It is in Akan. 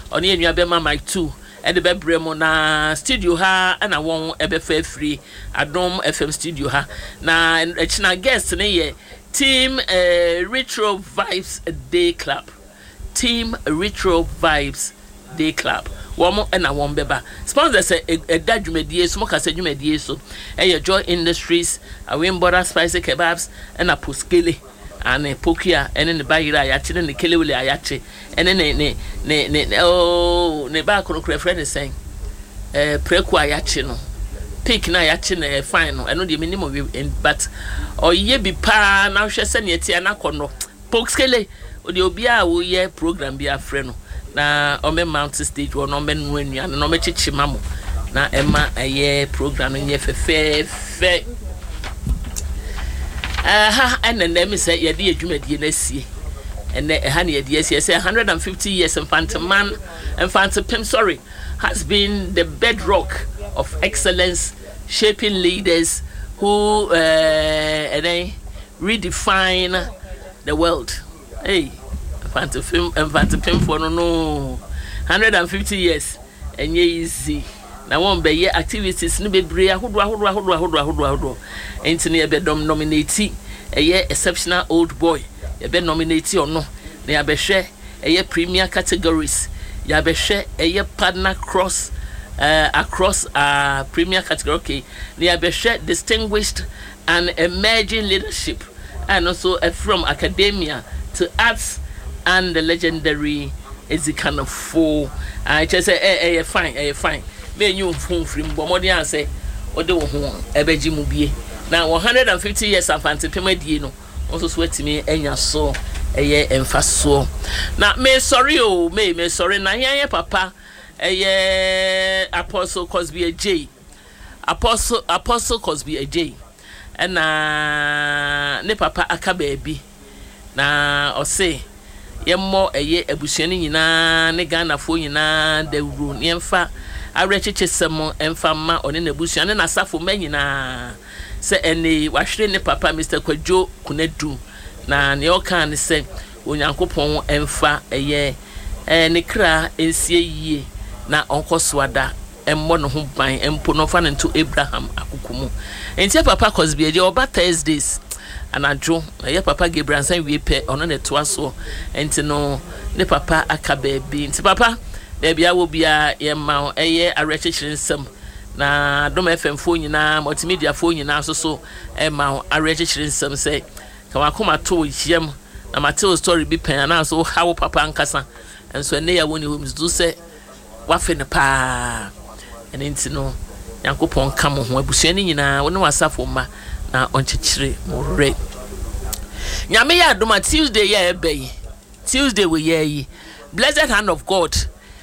oni enua be ma mic 2 e de be bremo na studio ha na won e be fa free Adom FM studio ha na echina guest ne ye Team Retro Vibes Day Club. Team Retro Vibes Day Club. Womo na won beba. Sponsors a dadwumedie so moka se dwumedie so. Joy Industries, Awimboda Spicy Kebabs and a Puskele and a Pokia and the Bayira Ayachi and the Kelewile Ayachi and then ne ba kono kra friend is saying Preku Ayachi no. Pick na Ayachi na fine I know the minimum but or ye be pa na hwe se ne tie na kono Puskele odi obi a wo ye program bi afre no na ome mount stage wo no me no anua no me chichima mo na ema eye program nye fe and then me say ye de adwumadie na sie and ha na ye de sie say 150 years infant pim has been the bedrock of excellence, shaping leaders who redefine the world. Hey, infant pim for no 150 years and ye easy. Now one be ye activities ni bebre ahodo enti ne be nominate a exceptional old boy ye be nominate or no na ya be hwe a premier categories ya be hwe a partner across premier category okay na ya be hwe distinguished and emerging leadership and also from academia to arts and the legendary Ezikanafo. I just say fine me you phone free bomodi an say ode wo ho ebeji mu bie na 150 years afante pemadi no also sweatimi enya so eye emfaso na me sorry na yan papa Apostle Cosby AJ Apostle Cosby AJ na ne papa aka baabi na o say yemmo abusuani nyina ne Ghana fo nyina dawuru ne mfa arecheche semo emfama one na busuane na safo manyina se ene wahwere ne papa Mr. Kwadwo Kunadu na ne oka ne se onyankopon emfa ne kra ensie yie na onkoswada emmo no ho ban empo no fa ne to Abraham akukumu enti papa Cosby eje oba Thursdays anajo ye papa Gabriel san wie pe ono ne to aso enti no ne papa akababi enti papa there be will be a yema arechechirin sem na Adom FM phone nyina multimedia phone nyina so ma arechechirin sem say ka wakoma to yem na Mateo story bi pen na so how papa nkasa enso ene ya woni homes do say wafe ne pa ene ntino yankopon kam ho abusuani nyina woni wasafo ma na onchechire more nyame ya Adom Tuesday ya ebe Tuesday we ye blessed hand of God